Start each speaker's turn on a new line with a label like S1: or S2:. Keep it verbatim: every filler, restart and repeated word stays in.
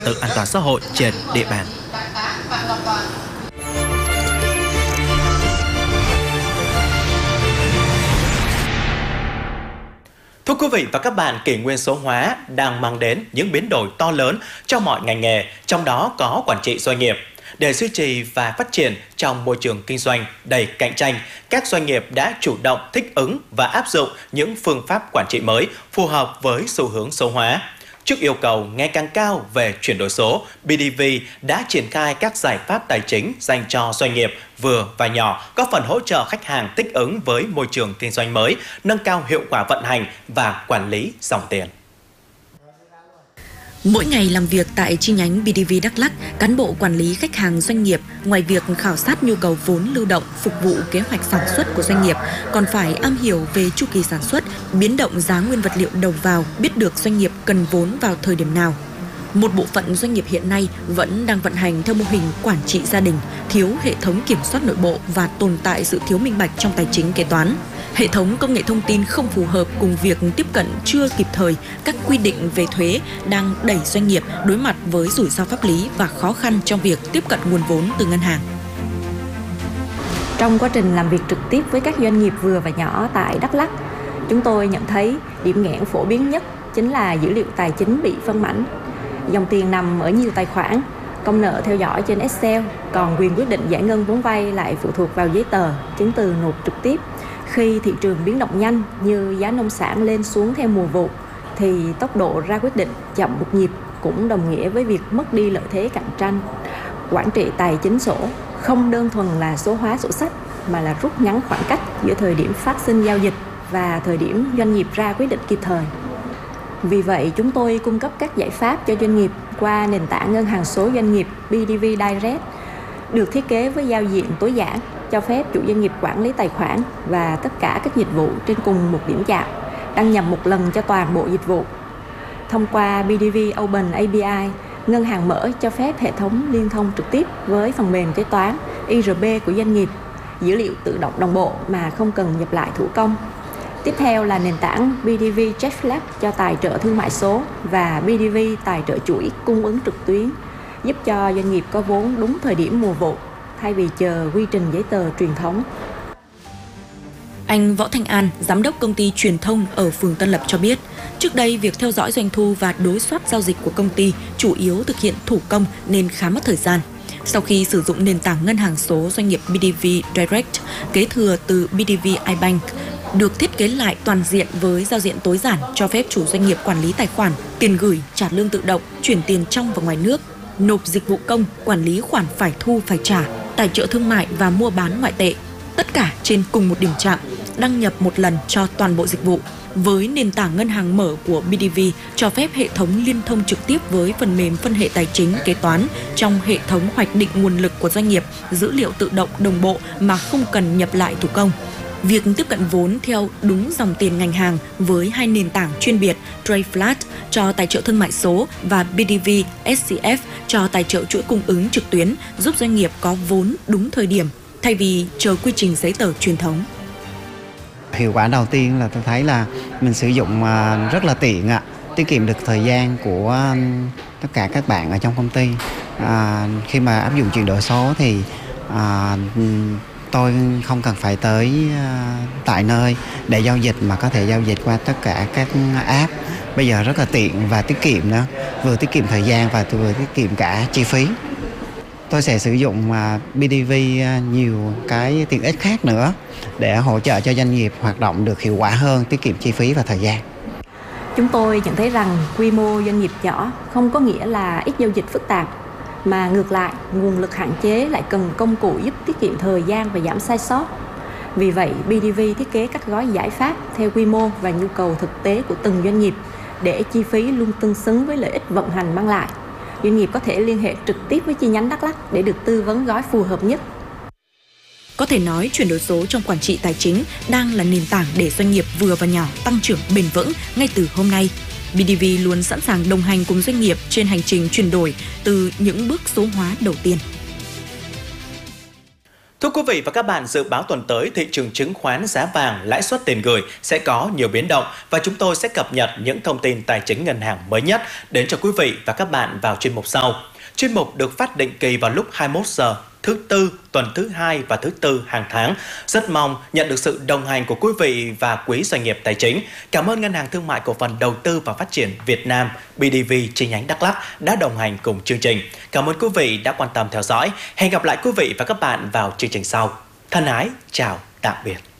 S1: tự an toàn xã hội trên địa bàn. Thưa quý vị và các bạn, kỷ nguyên số hóa đang mang đến những biến đổi to lớn cho mọi ngành nghề, trong đó có quản trị doanh nghiệp. Để duy trì và phát triển trong môi trường kinh doanh đầy cạnh tranh, các doanh nghiệp đã chủ động thích ứng và áp dụng những phương pháp quản trị mới phù hợp với xu hướng số hóa. Trước yêu cầu ngày càng cao về chuyển đổi số, bê đê vê đã triển khai các giải pháp tài chính dành cho doanh nghiệp vừa và nhỏ, góp phần hỗ trợ khách hàng thích ứng với môi trường kinh doanh mới, nâng cao hiệu quả vận hành và quản lý dòng tiền.
S2: Mỗi ngày làm việc tại chi nhánh bê đê vê Đắk Lắk, cán bộ quản lý khách hàng doanh nghiệp ngoài việc khảo sát nhu cầu vốn lưu động phục vụ kế hoạch sản xuất của doanh nghiệp, còn phải am hiểu về chu kỳ sản xuất, biến động giá nguyên vật liệu đầu vào, biết được doanh nghiệp cần vốn vào thời điểm nào. Một bộ phận doanh nghiệp hiện nay vẫn đang vận hành theo mô hình quản trị gia đình, thiếu hệ thống kiểm soát nội bộ và tồn tại sự thiếu minh bạch trong tài chính kế toán. Hệ thống công nghệ thông tin không phù hợp cùng việc tiếp cận chưa kịp thời các quy định về thuế đang đẩy doanh nghiệp đối mặt với rủi ro pháp lý và khó khăn trong việc tiếp cận nguồn vốn từ ngân hàng.
S3: Trong quá trình làm việc trực tiếp với các doanh nghiệp vừa và nhỏ tại Đắk Lắk, chúng tôi nhận thấy điểm nghẽn phổ biến nhất chính là dữ liệu tài chính bị phân mảnh. Dòng tiền nằm ở nhiều tài khoản, công nợ theo dõi trên Excel, còn quyền quyết định giải ngân vốn vay lại phụ thuộc vào giấy tờ, chứng từ nộp trực tiếp. Khi thị trường biến động nhanh như giá nông sản lên xuống theo mùa vụ, thì tốc độ ra quyết định chậm một nhịp cũng đồng nghĩa với việc mất đi lợi thế cạnh tranh. Quản trị tài chính số không đơn thuần là số hóa sổ sách mà là rút ngắn khoảng cách giữa thời điểm phát sinh giao dịch và thời điểm doanh nghiệp ra quyết định kịp thời. Vì vậy, chúng tôi cung cấp các giải pháp cho doanh nghiệp qua nền tảng ngân hàng số doanh nghiệp bê đê vê Direct, được thiết kế với giao diện tối giản, cho phép chủ doanh nghiệp quản lý tài khoản và tất cả các dịch vụ trên cùng một điểm chạm, đăng nhập một lần cho toàn bộ dịch vụ. Thông qua bê đê vê Open a pê i, ngân hàng mở cho phép hệ thống liên thông trực tiếp với phần mềm kế toán i rờ pê của doanh nghiệp, dữ liệu tự động đồng bộ mà không cần nhập lại thủ công. Tiếp theo là nền tảng bê đê vê JetFlex cho tài trợ thương mại số và bê đê vê tài trợ chuỗi cung ứng trực tuyến, giúp cho doanh nghiệp có vốn đúng thời điểm mùa vụ, thay vì chờ quy trình giấy tờ truyền thống.
S2: Anh Võ Thanh An, giám đốc công ty truyền thông ở phường Tân Lập cho biết, trước đây việc theo dõi doanh thu và đối soát giao dịch của công ty chủ yếu thực hiện thủ công nên khá mất thời gian. Sau khi sử dụng nền tảng ngân hàng số doanh nghiệp bê đê vê Direct, kế thừa từ bê đê vê iBank, được thiết kế lại toàn diện với giao diện tối giản cho phép chủ doanh nghiệp quản lý tài khoản, tiền gửi, trả lương tự động, chuyển tiền trong và ngoài nước, nộp dịch vụ công, quản lý khoản phải thu phải trả, tài trợ thương mại và mua bán ngoại tệ. Tất cả trên cùng một điểm chạm, đăng nhập một lần cho toàn bộ dịch vụ. Với nền tảng ngân hàng mở của bê đê vê cho phép hệ thống liên thông trực tiếp với phần mềm phân hệ tài chính kế toán trong hệ thống hoạch định nguồn lực của doanh nghiệp, dữ liệu tự động đồng bộ mà không cần nhập lại thủ công. Việc tiếp cận vốn theo đúng dòng tiền ngành hàng với hai nền tảng chuyên biệt TradeFlat cho tài trợ thương mại số và bê đê vê ét xê ép cho tài trợ chuỗi cung ứng trực tuyến giúp doanh nghiệp có vốn đúng thời điểm thay vì chờ quy trình giấy tờ truyền thống.
S4: Hiệu quả đầu tiên là tôi thấy là mình sử dụng rất là tiện ạ, tiết kiệm được thời gian của tất cả các bạn ở trong công ty. À, khi mà áp dụng chuyển đổi số thì à, tôi không cần phải tới uh, tại nơi để giao dịch mà có thể giao dịch qua tất cả các app. Bây giờ rất là tiện và tiết kiệm nữa, vừa tiết kiệm thời gian và vừa tiết kiệm cả chi phí. Tôi sẽ sử dụng uh, bê đê vê uh, nhiều cái tiện ích khác nữa để hỗ trợ cho doanh nghiệp hoạt động được hiệu quả hơn, tiết kiệm chi phí và thời gian.
S3: Chúng tôi nhận thấy rằng quy mô doanh nghiệp nhỏ không có nghĩa là ít giao dịch phức tạp, mà ngược lại, nguồn lực hạn chế lại cần công cụ giúp tiết kiệm thời gian và giảm sai sót. Vì vậy, bê đê vê thiết kế các gói giải pháp theo quy mô và nhu cầu thực tế của từng doanh nghiệp để chi phí luôn tương xứng với lợi ích vận hành mang lại. Doanh nghiệp có thể liên hệ trực tiếp với chi nhánh Đắk Lắk để được tư vấn gói phù hợp nhất.
S2: Có thể nói chuyển đổi số trong quản trị tài chính đang là nền tảng để doanh nghiệp vừa và nhỏ tăng trưởng bền vững ngay từ hôm nay. bê đê vê luôn sẵn sàng đồng hành cùng doanh nghiệp trên hành trình chuyển đổi từ những bước số hóa đầu tiên.
S1: Thưa quý vị và các bạn, dự báo tuần tới thị trường chứng khoán, giá vàng, lãi suất tiền gửi sẽ có nhiều biến động và chúng tôi sẽ cập nhật những thông tin tài chính ngân hàng mới nhất đến cho quý vị và các bạn vào chuyên mục sau. Chuyên mục được phát định kỳ vào lúc hai mươi mốt giờ thứ tư, tuần thứ hai và thứ tư hàng tháng. Rất mong nhận được sự đồng hành của quý vị và quý doanh nghiệp tài chính. Cảm ơn Ngân hàng Thương mại Cổ phần Đầu tư và Phát triển Việt Nam bê đê vê chi nhánh Đắk Lắk đã đồng hành cùng chương trình. Cảm ơn quý vị đã quan tâm theo dõi. Hẹn gặp lại quý vị và các bạn vào chương trình sau. Thân ái, chào, tạm biệt.